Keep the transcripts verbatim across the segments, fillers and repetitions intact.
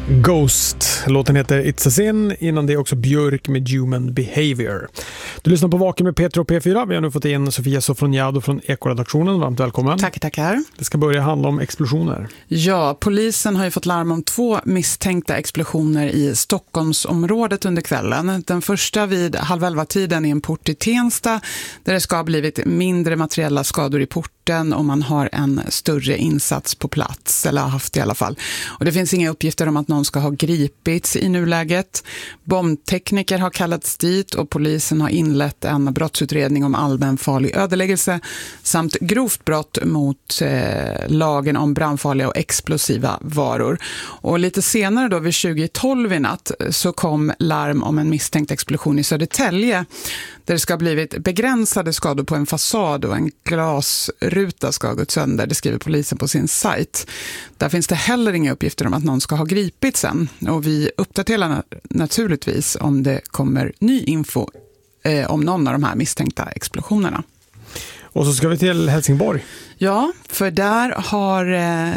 Ghost. Låten heter It's a Sin. Innan det är också Björk med Human Behavior. Du lyssnar på Vaken med Petra och P fyra. Vi har nu fått in Sofia Sofroniado från Ekoredaktionen. Varmt välkommen. Tack, tackar. Det ska börja handla om explosioner. Ja, polisen har ju fått larm om två misstänkta explosioner i Stockholmsområdet under kvällen. Den första vid halv elva tiden i en port i Tensta där det ska ha blivit mindre materiella skador i porten och man har en större insats på plats, eller har haft i alla fall. Och det finns inga uppgifter om att någon ska ha gripits i nuläget. Bombtekniker har kallats dit och polisen har inlett en brottsutredning om allmän farlig ödeläggelse samt grovt brott mot eh, lagen om brandfarliga och explosiva varor. Och lite senare då vid tjugo tolv i natt så kom larm om en misstänkt explosion i Södertälje där det ska ha blivit begränsade skador på en fasad och en glasruta ska ha gått sönder. Det skriver polisen på sin sajt. Där finns det heller inga uppgifter om att någon ska ha gripits än. Och vi uppdaterar naturligtvis om det kommer ny info eh, om någon av de här misstänkta explosionerna. Och så ska vi till Helsingborg. Ja, för där har eh,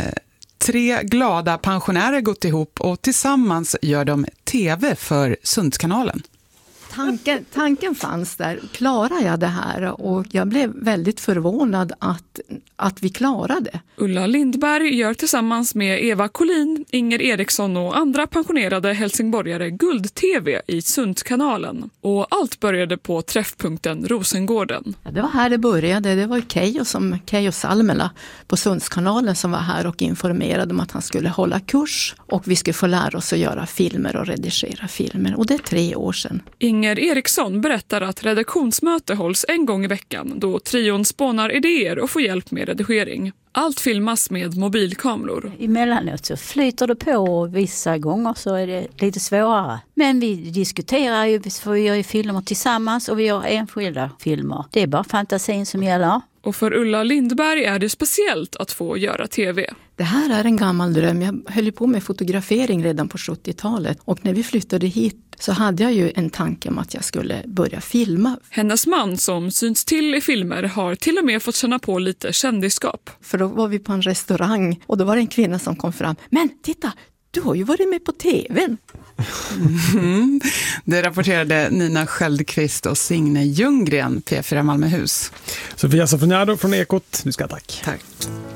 tre glada pensionärer gått ihop och tillsammans gör de tv för Sundskanalen. Tanken, tanken fanns där, klarar jag det här? Och jag blev väldigt förvånad att, att vi klarade. Ulla Lindberg gör tillsammans med Eva Collin, Inger Eriksson och andra pensionerade helsingborgare Guld-tv i Sundskanalen. Och allt började på träffpunkten Rosengården. Ja, det var här det började. Det var Keijo, som, Keijo Salmela på Sundskanalen som var här och informerade om att han skulle hålla kurs. Och vi skulle få lära oss att göra filmer och redigera filmer. Och det är tre år sedan. Inger Eriksson berättar att redaktionsmöte hålls en gång i veckan då trion spånar idéer och får hjälp med redigering. Allt filmas med mobilkameror. Emellanåt så flyter det på och vissa gånger så är det lite svårare. Men vi diskuterar ju, för vi gör ju filmer tillsammans och vi gör enskilda filmer. Det är bara fantasin som gäller. Och för Ulla Lindberg är det speciellt att få göra tv. Det här är en gammal dröm. Jag höll på med fotografering redan på sjuttiotalet. Och när vi flyttade hit så hade jag ju en tanke om att jag skulle börja filma. Hennes man som syns till i filmer har till och med fått känna på lite kändisskap. För då var vi på en restaurang och då var det en kvinna som kom fram. Men titta, du har ju varit med på tvn. Mm. Det rapporterade Nina Sköldqvist och Signe Ljunggren, P fyra Malmöhus. Sofia Sofroniado från Ekot, du ska tack. Tack.